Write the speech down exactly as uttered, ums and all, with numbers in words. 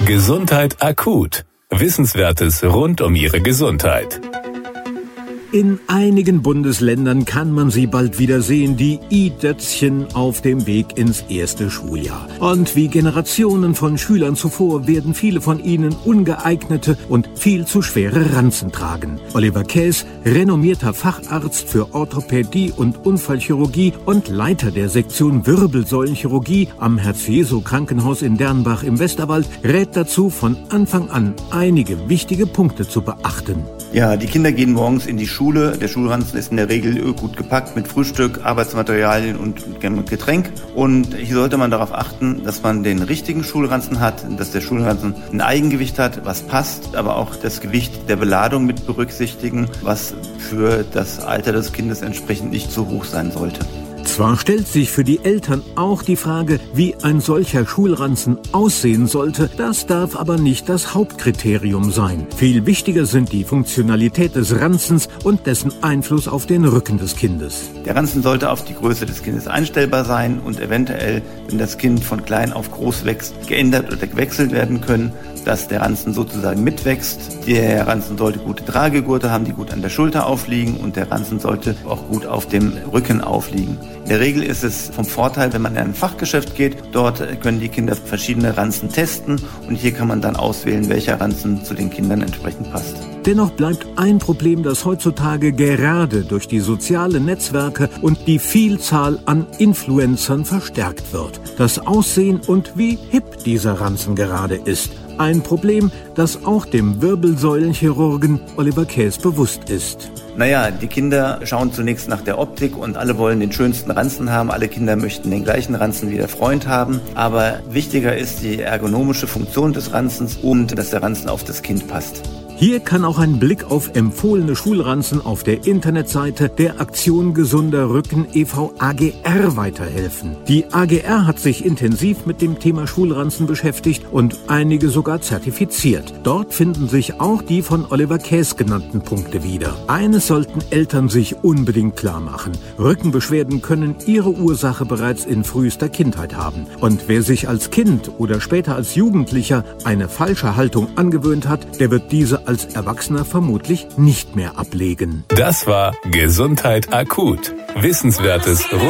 Gesundheit akut. Wissenswertes rund um Ihre Gesundheit. In einigen Bundesländern kann man sie bald wieder sehen, die i-Dötzchen auf dem Weg ins erste Schuljahr. Und wie Generationen von Schülern zuvor werden viele von ihnen ungeeignete und viel zu schwere Ranzen tragen. Oliver Käs, renommierter Facharzt für Orthopädie und Unfallchirurgie und Leiter der Sektion Wirbelsäulenchirurgie am Herz-Jesu-Krankenhaus in Dernbach im Westerwald, rät dazu, von Anfang an einige wichtige Punkte zu beachten. Ja, die Kinder gehen morgens in die Schule. Der Schulranzen ist in der Regel gut gepackt mit Frühstück, Arbeitsmaterialien und Getränk. Und hier sollte man darauf achten, dass man den richtigen Schulranzen hat, dass der Schulranzen ein Eigengewicht hat, was passt, aber auch das Gewicht der Beladung mit berücksichtigen, was für das Alter des Kindes entsprechend nicht zu hoch sein sollte. Zwar stellt sich für die Eltern auch die Frage, wie ein solcher Schulranzen aussehen sollte, das darf aber nicht das Hauptkriterium sein. Viel wichtiger sind die Funktionalität des Ranzens und dessen Einfluss auf den Rücken des Kindes. Der Ranzen sollte auf die Größe des Kindes einstellbar sein und eventuell, wenn das Kind von klein auf groß wächst, geändert oder gewechselt werden können, dass der Ranzen sozusagen mitwächst. Der Ranzen sollte gute Tragegurte haben, die gut an der Schulter aufliegen, und der Ranzen sollte auch gut auf dem Rücken aufliegen. In der Regel ist es vom Vorteil, wenn man in ein Fachgeschäft geht. Dort können die Kinder verschiedene Ranzen testen und hier kann man dann auswählen, welcher Ranzen zu den Kindern entsprechend passt. Dennoch bleibt ein Problem, das heutzutage gerade durch die sozialen Netzwerke und die Vielzahl an Influencern verstärkt wird: das Aussehen und wie hip dieser Ranzen gerade ist. Ein Problem, das auch dem Wirbelsäulenchirurgen Oliver Käs bewusst ist. Naja, die Kinder schauen zunächst nach der Optik und alle wollen den schönsten Ranzen haben. Alle Kinder möchten den gleichen Ranzen wie der Freund haben. Aber wichtiger ist die ergonomische Funktion des Ranzens und dass der Ranzen auf das Kind passt. Hier kann auch ein Blick auf empfohlene Schulranzen auf der Internetseite der Aktion Gesunder Rücken e V A G R weiterhelfen. Die A G R hat sich intensiv mit dem Thema Schulranzen beschäftigt und einige sogar zertifiziert. Dort finden sich auch die von Oliver Käs genannten Punkte wieder. Eines sollten Eltern sich unbedingt klar machen: Rückenbeschwerden können ihre Ursache bereits in frühester Kindheit haben. Und wer sich als Kind oder später als Jugendlicher eine falsche Haltung angewöhnt hat, der wird diese als Erwachsener vermutlich nicht mehr ablegen. Das war Gesundheit akut. Wissenswertes